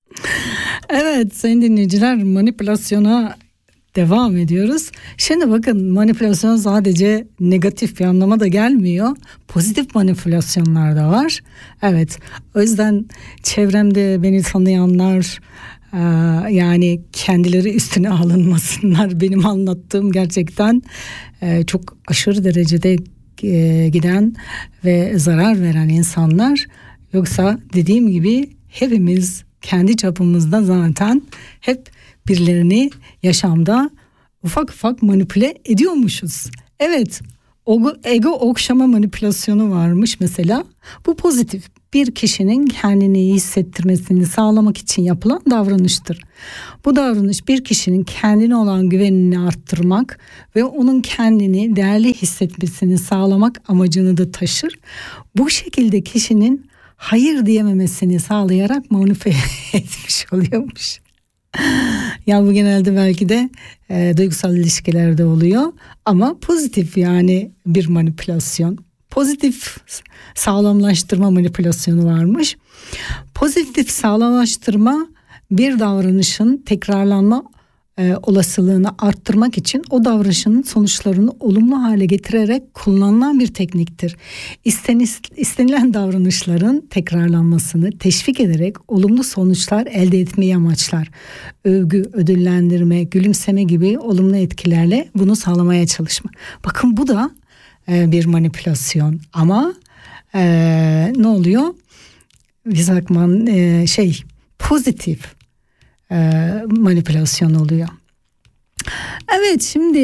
Evet sayın dinleyiciler, manipülasyona devam ediyoruz. Şimdi bakın, manipülasyon sadece negatif bir anlama da gelmiyor. Pozitif manipülasyonlar da var. Evet, o yüzden çevremde beni tanıyanlar yani kendileri üstüne alınmasınlar. Benim anlattığım gerçekten çok aşırı derecede giden ve zarar veren insanlar. Yoksa dediğim gibi hepimiz kendi çapımızda zaten hep birilerini yaşamda ufak ufak manipüle ediyormuşuz. Evet, ego okşama manipülasyonu varmış mesela. Bu pozitif. Bir kişinin kendini iyi hissettirmesini sağlamak için yapılan davranıştır. Bu davranış bir kişinin kendine olan güvenini arttırmak ve onun kendini değerli hissetmesini sağlamak amacını da taşır. Bu şekilde kişinin hayır diyememesini sağlayarak manipüle etmiş oluyormuş. Ya bu genelde belki de duygusal ilişkilerde oluyor ama pozitif, yani bir manipülasyon. Pozitif sağlamlaştırma manipülasyonu varmış. Pozitif sağlamlaştırma bir davranışın tekrarlanma olasılığını arttırmak için o davranışın sonuçlarını olumlu hale getirerek kullanılan bir tekniktir. İstenilen davranışların tekrarlanmasını teşvik ederek olumlu sonuçlar elde etmeyi amaçlar. Övgü, ödüllendirme, gülümseme gibi olumlu etkilerle bunu sağlamaya çalışma. Bakın bu da bir manipülasyon ama ne oluyor? Bir zaman pozitif manipülasyon oluyor. Evet, şimdi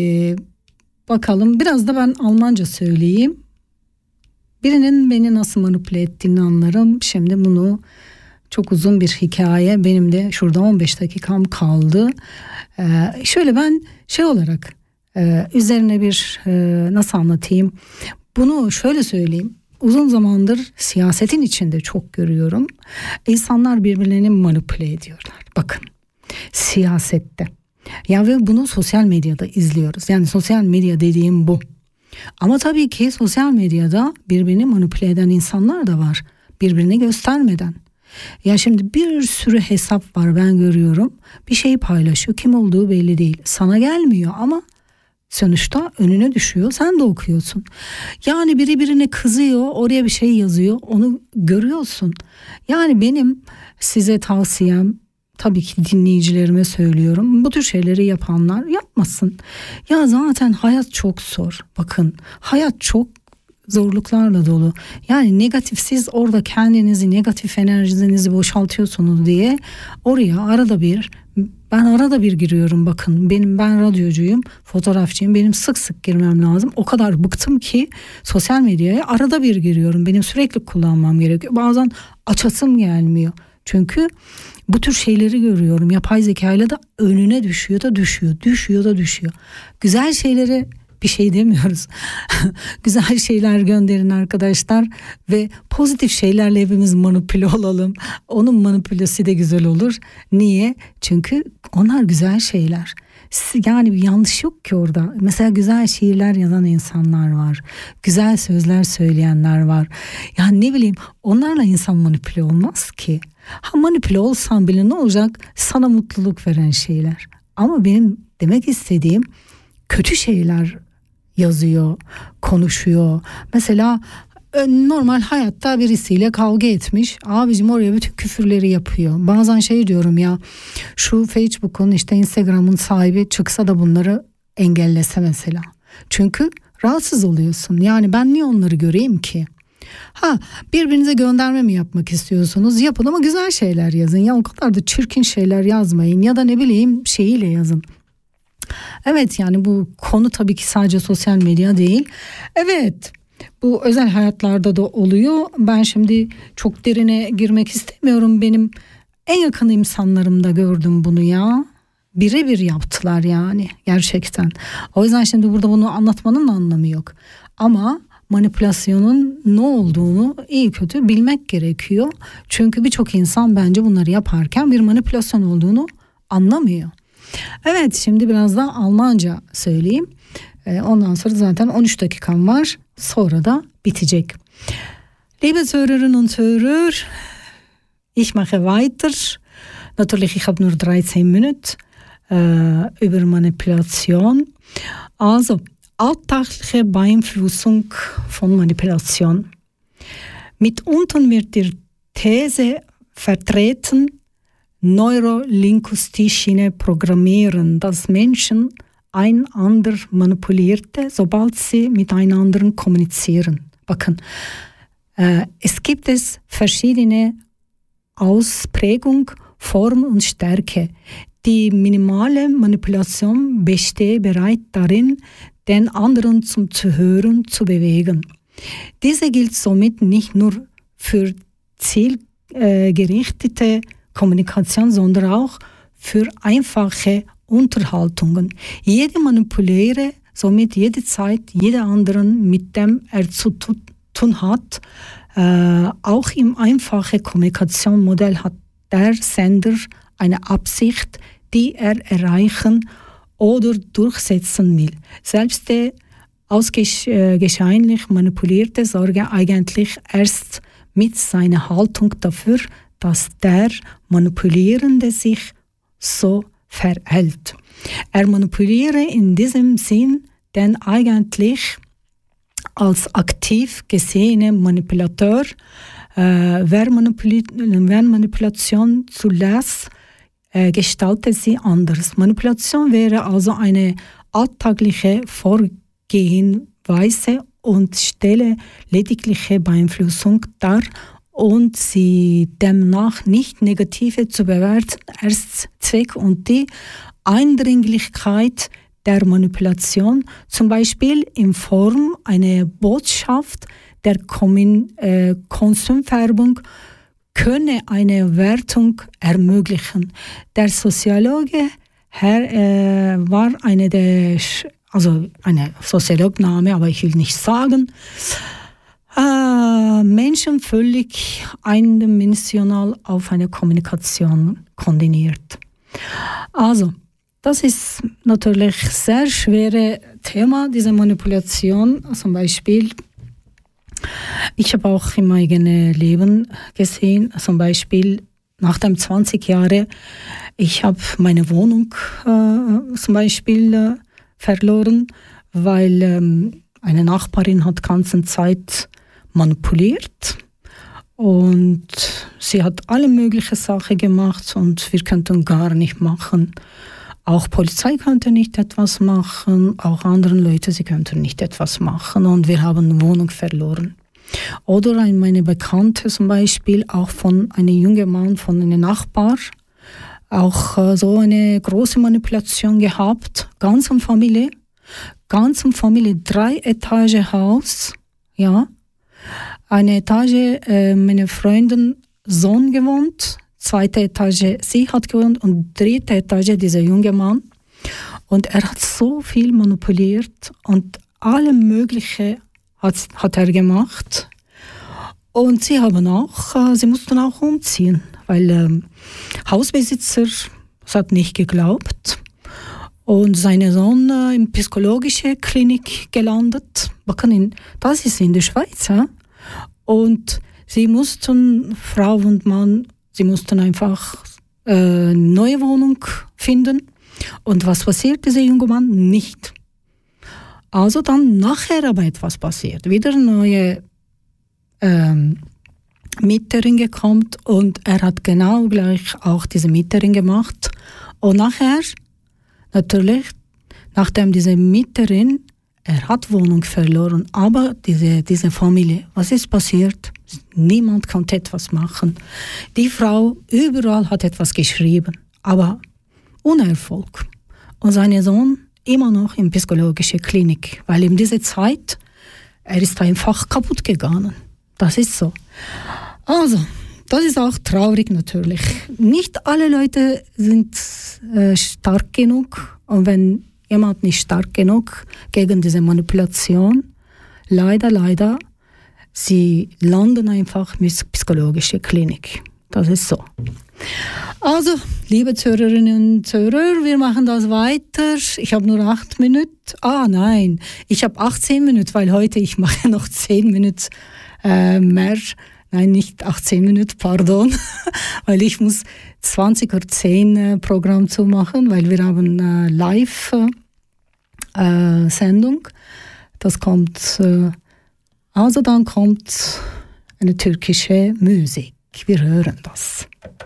bakalım, biraz da ben Almanca söyleyeyim. Birinin beni nasıl manipüle ettiğini anlarım. Şimdi bunu, çok uzun bir hikaye, benim de şurada 15 dakikam kaldı. Şöyle ben olarak üzerine bir nasıl anlatayım? Bunu şöyle söyleyeyim. Uzun zamandır siyasetin içinde çok görüyorum. İnsanlar birbirlerini manipüle ediyorlar. Bakın, siyasette. Ya ve bunu sosyal medyada izliyoruz. Yani sosyal medya dediğim bu. Ama tabii ki sosyal medyada birbirini manipüle eden insanlar da var. Birbirini göstermeden. Ya şimdi bir sürü hesap var, ben görüyorum. Bir şey paylaşıyor. Kim olduğu belli değil. Sana gelmiyor ama sonuçta önüne düşüyor, sen de okuyorsun. Yani biri birine kızıyor, oraya bir şey yazıyor, onu görüyorsun. Yani benim size tavsiyem, tabii ki dinleyicilerime söylüyorum, bu tür şeyleri yapanlar yapmasın. Ya zaten hayat çok zor. Bakın, hayat çok zorluklarla dolu. Yani negatif, siz orada kendinizi, negatif enerjinizi boşaltıyorsunuz diye oraya arada bir giriyorum. Bakın, ben radyocuyum, fotoğrafçıyım, benim sık sık girmem lazım. O kadar bıktım ki sosyal medyaya arada bir giriyorum. Benim sürekli kullanmam gerekiyor. Bazen açasım gelmiyor. Çünkü bu tür şeyleri görüyorum. Yapay zekayla da önüne düşüyor da düşüyor. Güzel şeyleri bir şey demiyoruz. Güzel şeyler gönderin arkadaşlar ve pozitif şeylerle hepimiz manipüle olalım. Onun manipülesi de güzel olur. Niye? Çünkü onlar güzel şeyler. Yani bir yanlış yok ki orada. Mesela güzel şiirler yazan insanlar var. Güzel sözler söyleyenler var. Yani ne bileyim, onlarla insan manipüle olmaz ki. Manipüle olsan bile ne olacak? Sana mutluluk veren şeyler. Ama benim demek istediğim, kötü şeyler yazıyor, konuşuyor. Mesela normal hayatta birisiyle kavga etmiş. Abicim oraya bütün küfürleri yapıyor. Bazen diyorum ya, şu Facebook'un, Instagram'ın sahibi çıksa da bunları engellese mesela. Çünkü rahatsız oluyorsun. Yani ben niye onları göreyim ki? Birbirinize gönderme mi yapmak istiyorsunuz? Yapın ama güzel şeyler yazın. Ya o kadar da çirkin şeyler yazmayın. Ya da ne bileyim şeyiyle yazın. Evet, yani bu konu tabii ki sadece sosyal medya değil. Evet, bu özel hayatlarda da oluyor. Ben şimdi çok derine girmek istemiyorum. Benim en yakın insanlarımda gördüm bunu ya. Birebir yaptılar yani, gerçekten. O yüzden şimdi burada bunu anlatmanın anlamı yok. Ama manipülasyonun ne olduğunu iyi kötü bilmek gerekiyor. Çünkü birçok insan bence bunları yaparken bir manipülasyon olduğunu anlamıyor. Evet, şimdi biraz da Almanca söyleyeyim. Ondan sonra zaten 13 dakikam var. Sonra da bitecek. Liebe Hörerinnen und Hörer, ich mache weiter Natürlich, ich habe nur 13 Minuten über Manipulation. Also, alltägliche Beeinflussung von Manipulation. Mitunter wird die These vertreten, neurolinguistische Programmieren, dass Menschen einander manipulierte, sobald sie miteinander kommunizieren. Es gibt verschiedene Ausprägung, Form und Stärke. Die minimale Manipulation besteht bereits darin, den anderen zum Zuhören zu bewegen. Diese gilt somit nicht nur für zielgerichtete Kommunikation, sondern auch für einfache Unterhaltungen. Jeder manipuliere somit jederzeit jeden anderen, mit dem er zu tun hat. Auch im einfachen Kommunikationsmodell hat der Sender eine Absicht, die er erreichen oder durchsetzen will. Selbst der ausgescheinlich manipulierte sorge eigentlich erst mit seiner Haltung dafür, dass der Manipulierende sich so verhält. Er manipuliere in diesem Sinn denn eigentlich als aktiv gesehene Manipulateur. Wer Manipulation zulässt, gestaltet sie anders. Manipulation wäre also eine alltägliche Vorgehensweise und stelle ledigliche Beeinflussung dar und sie demnach nicht negative zu bewerten, erst Zweck und die Eindringlichkeit der Manipulation, zum Beispiel in Form einer Botschaft der Konsumfärbung, könne eine Wertung ermöglichen. Der Soziologe war eine Soziologname, aber ich will nicht sagen, Menschen völlig eindimensional auf eine Kommunikation konditioniert. Also, das ist natürlich ein sehr schweres Thema, diese Manipulation. Zum Beispiel, ich habe auch in meinem eigenen Leben gesehen, zum Beispiel nach dem 20 Jahren, ich habe meine Wohnung zum Beispiel verloren, weil eine Nachbarin hat die ganze Zeit manipuliert und sie hat alle möglichen Sachen gemacht und wir könnten gar nicht machen. Auch Polizei könnte nicht etwas machen, auch andere Leute, sie könnten nicht etwas machen und wir haben eine Wohnung verloren. Oder meine Bekannte zum Beispiel, auch von einem jungen Mann, von einem Nachbar, auch so eine große Manipulation gehabt, ganz um Familie, 3 Haus, ja. Eine Etage, meine Freundin Sohn gewohnt, 2. Etage sie hat gewohnt und 3. Etage dieser junge Mann. Und er hat so viel manipuliert und alle mögliche hat er gemacht. Und sie mussten auch umziehen, weil Hausbesitzer hat nicht geglaubt. Und sein Sohn in psychologische Klinik gelandet. Das ist in der Schweiz. Ja? Und sie mussten, Frau und Mann, einfach eine neue Wohnung finden. Und was passiert dieser junge Mann? Nicht. Also dann nachher aber etwas passiert. Wieder eine neue Mieterin gekommen und er hat genau gleich auch diese Mieterin gemacht. Und nachher, natürlich, nachdem diese Mieterin, er hat Wohnung verloren, aber diese Familie, was ist passiert? Niemand konnte etwas machen. Die Frau überall hat etwas geschrieben, aber ohne Erfolg. Und sein Sohn immer noch in psychologische Klinik, weil in dieser Zeit, er ist einfach kaputt gegangen. Das ist so. Also, das ist auch traurig natürlich. Nicht alle Leute sind stark genug. Und wenn jemand nicht stark genug gegen diese Manipulation, leider, sie landen einfach mit psychologischer Klinik. Das ist so. Also, liebe Zuhörerinnen und Zuhörer, wir machen das weiter. Ich habe nur 8 Minuten. Nein, ich habe 18 Minuten, weil heute ich mache noch 10 Minuten mehr Nein, nicht 18 Minuten, pardon, weil ich muss 20:10 Uhr Programm zu machen, weil wir haben Live-Sendung. Das kommt, also dann kommt eine türkische Musik. Wir hören das.